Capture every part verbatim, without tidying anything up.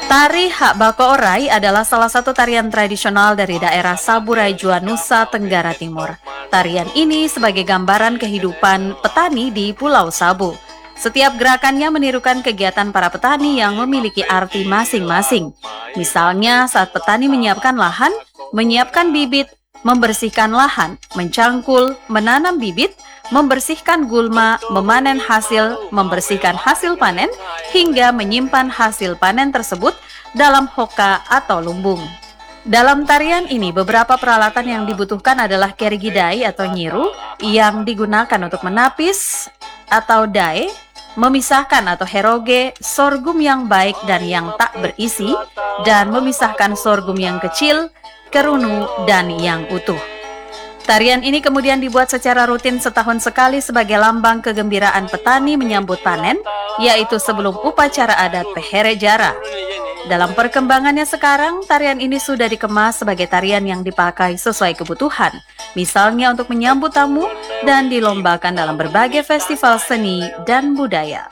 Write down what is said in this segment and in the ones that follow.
Tari Hak Bako Orai adalah salah satu tarian tradisional dari daerah Saburai Jua, Nusa Tenggara Timur. Tarian ini sebagai gambaran kehidupan petani di Pulau Sabu. Setiap gerakannya menirukan kegiatan para petani yang memiliki arti masing-masing. Misalnya saat petani menyiapkan lahan, menyiapkan bibit, membersihkan lahan, mencangkul, menanam bibit, membersihkan gulma, memanen hasil, membersihkan hasil panen, hingga menyimpan hasil panen tersebut dalam hoka atau lumbung. Dalam tarian ini, beberapa peralatan yang dibutuhkan adalah kerigidai atau nyiru yang digunakan untuk menapis atau dae, memisahkan atau heroge sorghum yang baik dan yang tak berisi, dan memisahkan sorghum yang kecil, kerunu, dan yang utuh. Tarian ini kemudian dibuat secara rutin setahun sekali sebagai lambang kegembiraan petani menyambut panen, yaitu sebelum upacara adat Pehere Jara. Dalam perkembangannya sekarang, tarian ini sudah dikemas sebagai tarian yang dipakai sesuai kebutuhan, misalnya untuk menyambut tamu dan dilombakan dalam berbagai festival seni dan budaya.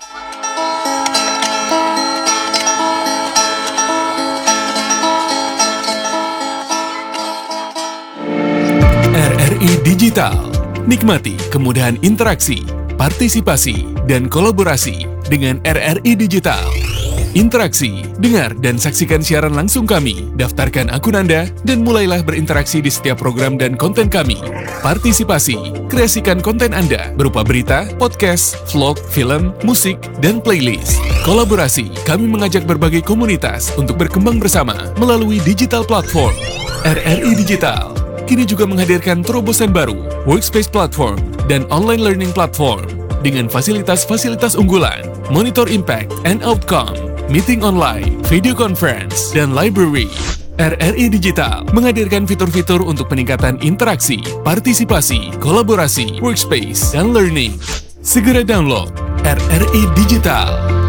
R R I Digital. Nikmati kemudahan interaksi, partisipasi, dan kolaborasi dengan R R I Digital. Interaksi, dengar, dan saksikan siaran langsung kami. Daftarkan akun Anda dan mulailah berinteraksi di setiap program dan konten kami. Partisipasi, kreasikan konten Anda berupa berita, podcast, vlog, film, musik, dan playlist. Kolaborasi, kami mengajak berbagai komunitas untuk berkembang bersama melalui digital platform. R R I Digital kini juga menghadirkan terobosan baru, workspace platform, dan online learning platform dengan fasilitas-fasilitas unggulan, monitor impact and outcome, meeting online, video conference, dan library. R R I Digital menghadirkan fitur-fitur untuk peningkatan interaksi, partisipasi, kolaborasi, workspace, dan learning. Segera download R R I Digital.